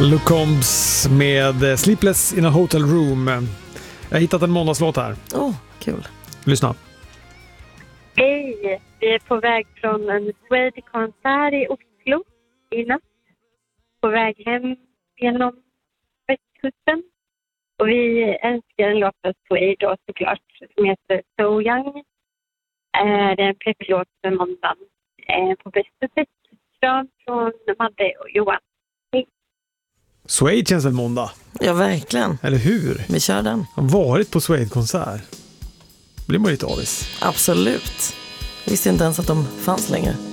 Luke Combs med Sleepless in a Hotel Room. Jag har hittat en måndagslåt här. Kul. Lyssna. Hej, vi är på väg från en Suede-konsert i Oslo i natt. På väg hem genom västkusten. Och vi älskar en låt av Suede då, såklart, som heter So Young. Det är en pepplåt för måndagen på bästa sätt. Kram från Madde och Johan. Hej. Suede känns en måndag. Ja, verkligen. Eller hur? Vi kör den. Jag har varit på Suede-konsert. Blir man lite avis. Absolut. Visste inte ens att de fanns längre.